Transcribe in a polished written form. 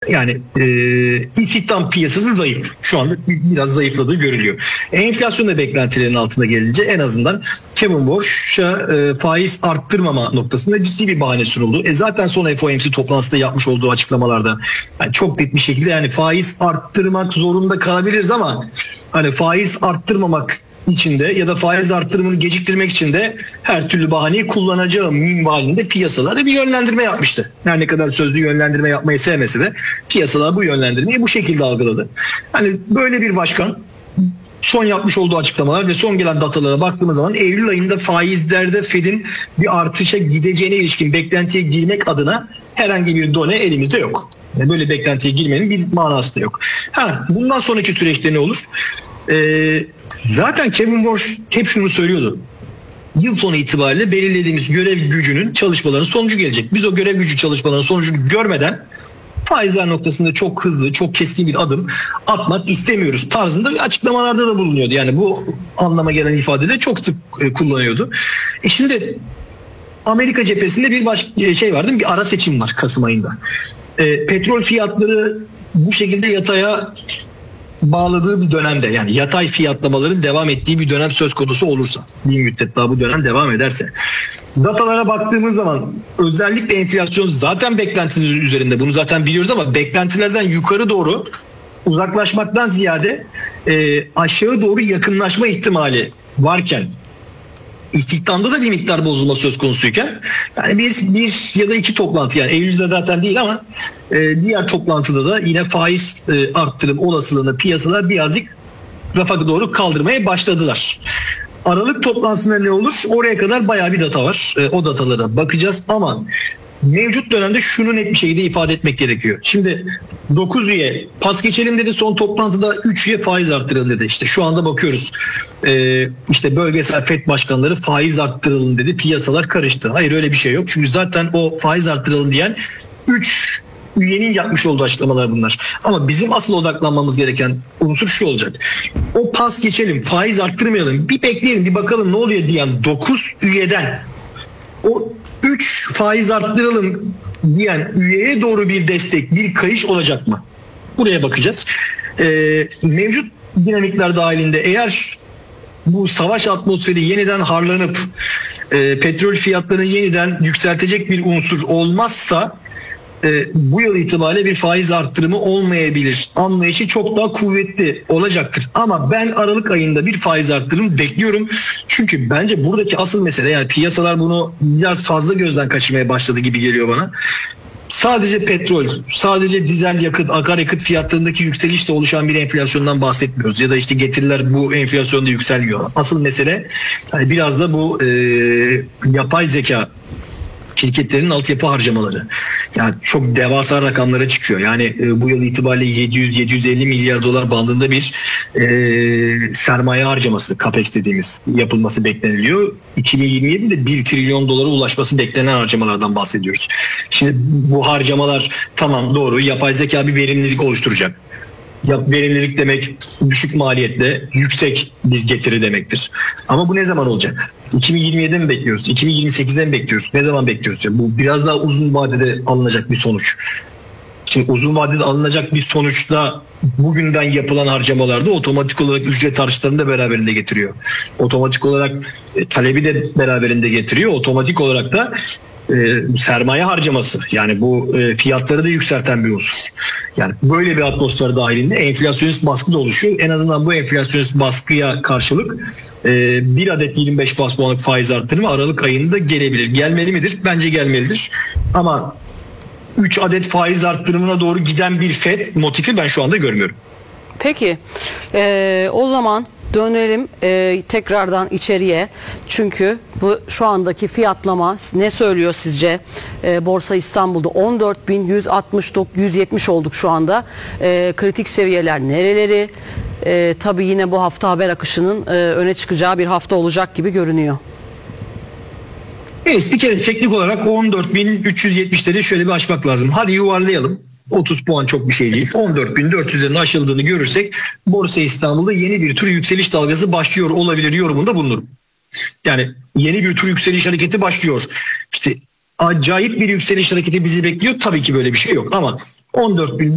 Yani istihdam piyasası zayıf. Şu anda biraz zayıfladığı görülüyor. Enflasyon da beklentilerin altına gelince en azından Kevin Warsh'a faiz arttırmama noktasında ciddi bir bahane sunuldu. Zaten son FOMC toplantısında yapmış olduğu açıklamalarda yani çok net bir şekilde yani faiz arttırmak zorunda kalabiliriz ama hani faiz arttırmamak içinde ya da faiz arttırımını geciktirmek için de her türlü bahaneyi kullanacağım minvalinde piyasalarda bir yönlendirme yapmıştı. Her ne kadar sözlü yönlendirme yapmayı sevmese de piyasalar bu yönlendirmeyi bu şekilde algıladı. Hani böyle bir başkan son yapmış olduğu açıklamalar ve son gelen datalara baktığımız zaman Eylül ayında faizlerde Fed'in bir artışa gideceğine ilişkin beklentiye girmek adına herhangi bir done elimizde yok. Yani böyle beklentiye girmenin bir manası da yok. Bundan sonraki süreçte ne olur? Zaten Kevin Warsh hep şunu söylüyordu. Yıl sonu itibariyle belirlediğimiz görev gücünün çalışmalarının sonucu gelecek. Biz o görev gücü çalışmalarının sonucunu görmeden faizler noktasında çok hızlı, çok keskin bir adım atmak istemiyoruz tarzında bir açıklamalarda da bulunuyordu. Yani bu anlama gelen ifadeleri çok sık kullanıyordu. Şimdi Amerika cephesinde bir şey var değil mi? Bir ara seçim var Kasım ayında. Petrol fiyatları bu şekilde yataya bağladığı bir dönemde yani yatay fiyatlamaların devam ettiği bir dönem söz konusu olursa bir müddet daha bu dönem devam ederse datalara baktığımız zaman özellikle enflasyon zaten beklentinin üzerinde bunu zaten biliyoruz ama beklentilerden yukarı doğru uzaklaşmaktan ziyade aşağı doğru yakınlaşma ihtimali varken istihdamda da bir miktar bozulma söz konusuyken yani biz bir ya da iki toplantı yani Eylül'de zaten değil ama diğer toplantıda da yine faiz arttırım olasılığını piyasalar birazcık rafa doğru kaldırmaya başladılar. Aralık toplantısında ne olur? Oraya kadar bayağı bir data var. O datalara bakacağız ama mevcut dönemde şunu net bir şekilde ifade etmek gerekiyor. Şimdi 9 üye pas geçelim dedi, son toplantıda 3 üye faiz arttıralım dedi. İşte şu anda bakıyoruz. İşte bölgesel FED başkanları faiz arttıralım dedi. Piyasalar karıştı. Hayır, öyle bir şey yok. Çünkü zaten o faiz arttıralım diyen 3 üyenin yapmış olduğu açıklamalar bunlar. Ama bizim asıl odaklanmamız gereken unsur şu olacak. O pas geçelim, faiz arttırmayalım, bir bekleyelim, bir bakalım ne oluyor diyen 9 üyeden o 3 faiz arttıralım diyen üyeye doğru bir destek, bir kayış olacak mı? Buraya bakacağız. Mevcut dinamikler dahilinde eğer bu savaş atmosferi yeniden harlanıp petrol fiyatlarını yeniden yükseltecek bir unsur olmazsa bu yıl itibariyle bir faiz arttırımı olmayabilir. Anlayışı çok daha kuvvetli olacaktır. Ama ben Aralık ayında bir faiz arttırımı bekliyorum. Çünkü bence buradaki asıl mesele, yani piyasalar bunu biraz fazla gözden kaçırmaya başladı gibi geliyor bana. Sadece petrol, sadece dizel yakıt, akaryakıt fiyatlarındaki yükselişle oluşan bir enflasyondan bahsetmiyoruz. Ya da işte getiriler bu enflasyonda yükselmiyor. Asıl mesele yani biraz da bu yapay zeka şirketlerin altyapı harcamaları. Yani çok devasa rakamlara çıkıyor. Yani bu yıl itibariyle 700-750 milyar dolar bandında bir sermaye harcaması, CAPEX dediğimiz, yapılması bekleniliyor. 2027'de 1 trilyon dolara ulaşması beklenen harcamalardan bahsediyoruz. Şimdi bu harcamalar tamam, doğru, yapay zeka bir verimlilik oluşturacak. Verimlilik demek düşük maliyetle yüksek bir getiri demektir. Ama bu ne zaman olacak? 2027'de mi bekliyoruz? 2028'de mi bekliyoruz? Ne zaman bekliyoruz? Bu biraz daha uzun vadede alınacak bir sonuç. Şimdi uzun vadede alınacak bir sonuçta bugünden yapılan harcamalarda otomatik olarak ücret artışlarını da beraberinde getiriyor. Otomatik olarak talebi de beraberinde getiriyor. Otomatik olarak da sermaye harcaması, yani bu fiyatları da yükselten bir unsur. Yani böyle bir atmosfer dahilinde enflasyonist baskı da oluşuyor. En azından bu enflasyonist baskıya karşılık bir adet 25 bas puanlık faiz arttırımı Aralık ayında gelebilir. Gelmeli midir? Bence gelmelidir. Ama 3 adet faiz arttırımına doğru giden bir FED motifi ben şu anda görmüyorum. Peki o zaman dönelim tekrardan içeriye. Çünkü bu şu andaki fiyatlama ne söylüyor sizce? Borsa İstanbul'da 14.169-170 olduk şu anda. Kritik seviyeler nereleri? Tabii yine bu hafta haber akışının öne çıkacağı bir hafta olacak gibi görünüyor. Evet, bir kere teknik olarak 14.370'leri şöyle bir aşmak lazım. Hadi yuvarlayalım. 30 puan çok bir şey değil. 14.400'lerin aşıldığını görürsek Borsa İstanbul'da yeni bir tür yükseliş dalgası başlıyor olabilir yorumunda bulunurum. Yani yeni bir tür yükseliş hareketi başlıyor. İşte acayip bir yükseliş hareketi bizi bekliyor. Tabii ki böyle bir şey yok ama 14.400